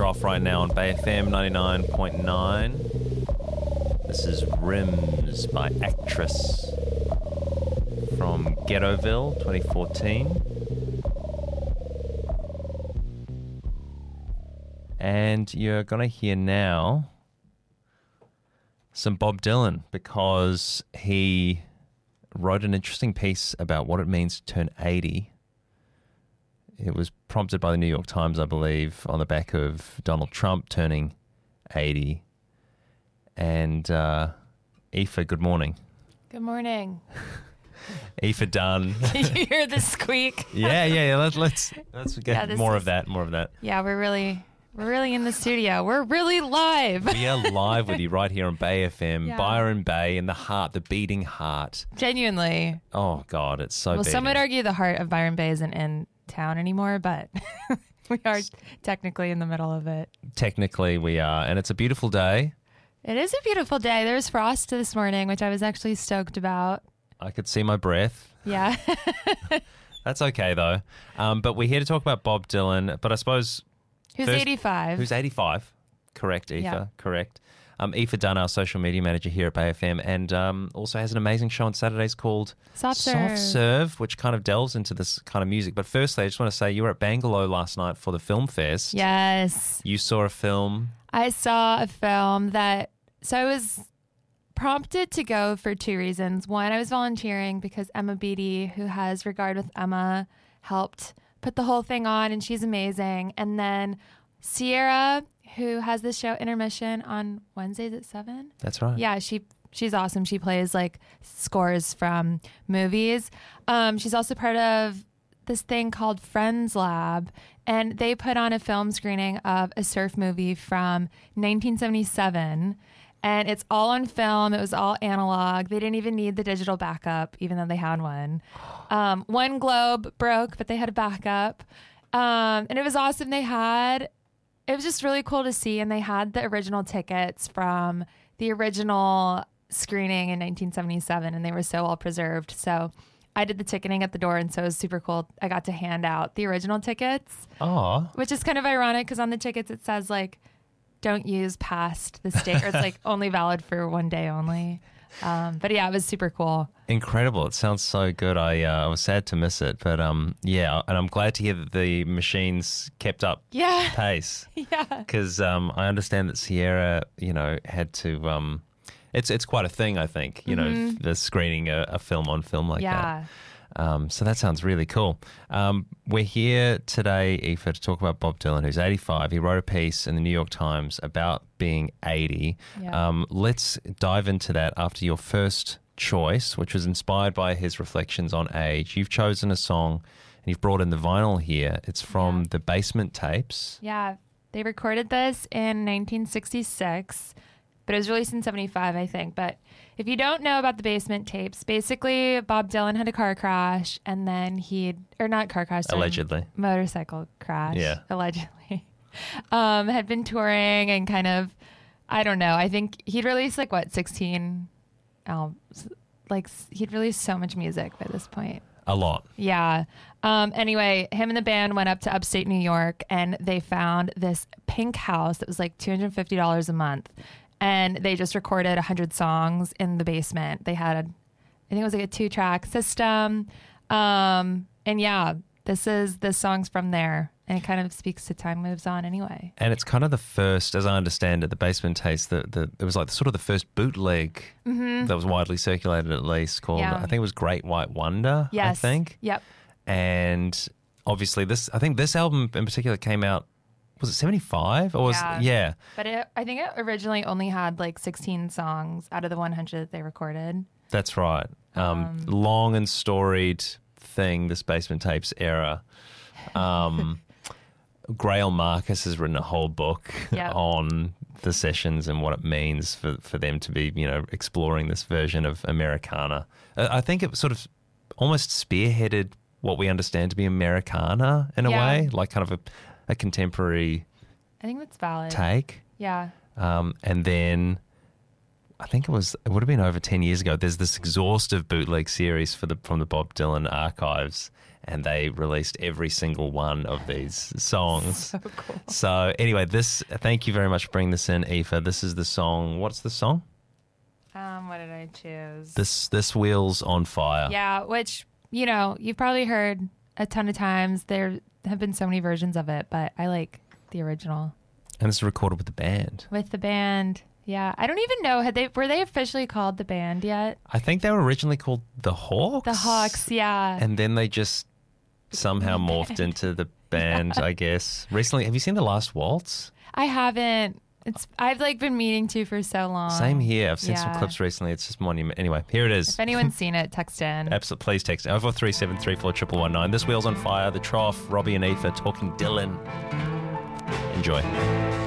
off right now on Bay FM 99.9. This is Rims by Actress from Ghettoville 2014. And you're going to hear now some Bob Dylan because he wrote an interesting piece about what it means to turn 80. It was prompted by the New York Times, I believe, on the back of Donald Trump turning 80. And Aoife, good morning. Good morning. Aoife Dunn. Can you hear the squeak? Yeah. Let's get more of that. Yeah, we're really in the studio. We're really live. We are live with you right here on Bay FM, Yeah. Byron Bay, in the heart, the beating heart. Genuinely. Oh, God, it's so Well, beating. some would argue the heart of Byron Bay isn't in town anymore, but we are technically in the middle of it. Technically, we are, and it's a beautiful day. It is a beautiful day. There was frost this morning, which I was actually stoked about. I could see my breath. Yeah. That's okay, though. But we're here to talk about Bob Dylan, but I suppose... Who's First- 85? Who's 85? Correct, Aoife. Yeah. Correct. Aoife Dunn, our social media manager here at Bay FM, and also has an amazing show on Saturdays called Soft Serve. which kind of delves into this kind of music. But firstly, I just want to say you were at Bangalore last night for the film fest. Yes. You saw a film. I saw a film so I was prompted to go for two reasons. One, I was volunteering because Emma Beattie, who has Regard with Emma, helped put the whole thing on, and she's amazing. And then Sierra, who has this show Intermission on Wednesdays at 7. That's right. Yeah, she's awesome. She plays like scores from movies. She's also part of this thing called Friends Lab, and they put on a film screening of a surf movie from 1977. And it's all on film. It was all analog. They didn't even need the digital backup, even though they had one. One globe broke, but they had a backup. And it was awesome. It was just really cool to see. And they had the original tickets from the original screening in 1977, and they were so well preserved. So I did the ticketing at the door, and so it was super cool. I got to hand out the original tickets, which is kind of ironic because on the tickets it says like, don't use past this date, or it's like only valid for one day only. But yeah, it was super cool. Incredible. It sounds so good. I was sad to miss it, but yeah, and I'm glad to hear that the machines kept up pace. Yeah. Because I understand that Sierra, had to... It's quite a thing, I think, the screening a film on film like that. So that sounds really cool. We're here today, Aoife, to talk about Bob Dylan, who's 85. He wrote a piece in the New York Times about being 80. Yeah. Let's dive into that after your first choice, which was inspired by his reflections on age. You've chosen a song and you've brought in the vinyl here. It's from the Basement Tapes. Yeah. They recorded this in 1966, but it was released in 75, I think. But if you don't know about the Basement Tapes, basically Bob Dylan had a car crash, and then Allegedly. Motorcycle crash. Yeah. Allegedly. Had been touring and kind of, I don't know, I think he'd released 16 albums. He'd released so much music by this point. A lot. Yeah. Anyway, him and the band went up to upstate New York, and they found this pink house that was like $250 a month. And they just recorded 100 songs in the basement. They had, I think it was like a 2-track system. And yeah, this song's from there. And it kind of speaks to Time Moves On anyway. And it's kind of the first, as I understand it, the Basement Tapes, it was like sort of the first bootleg that was widely circulated, at least, called, I think it was Great White Wonder, Yes. I think. Yep. And obviously I think this album in particular came out, was it 75? Or yeah. But I think it originally only had 16 songs out of the 100 that they recorded. That's right. Long and storied thing, this Basement Tapes era. Grail Marcus has written a whole book on the sessions and what it means for them to be, exploring this version of Americana. I think it sort of almost spearheaded what we understand to be Americana in a way, like kind of a contemporary I think that's valid. take. Yeah. And then I think it would have been over 10 years ago. There's this exhaustive bootleg series from the Bob Dylan archives, and they released every single one of these songs. So cool. So anyway, thank you very much for bringing this in, Aoife. This is the song. What's the song? What did I choose? This Wheels on Fire. Yeah, which, you've probably heard a ton of times. There have been so many versions of it, but I like the original. And it's recorded with the band. With the band. Yeah, I don't even know. Were they officially called the band yet? I think they were originally called the Hawks. The Hawks, yeah. And then they just somehow morphed into the band, I guess. Recently, have you seen The Last Waltz? I haven't. I've been meaning to for so long. Same here. I've seen some clips recently. It's just monument. Anyway, here it is. If anyone's seen it, text in. Absolutely, please text 0437341119. This Wheels on Fire, The Trough, Robbie and Aoife talking Dylan. Enjoy.